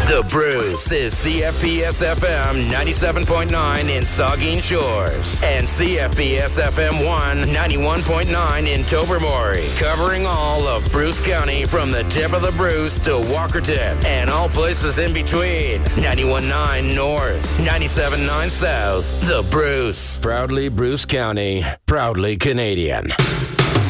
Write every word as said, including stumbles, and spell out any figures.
The Bruce is C F P S F M ninety-seven point nine in Saugeen Shores and C F P S F M one ninety-one point nine in Tobermory, covering all of Bruce County from the tip of the Bruce to Walkerton and all places in between. ninety-one point nine North, ninety-seven point nine South. The Bruce. Proudly Bruce County, proudly Canadian.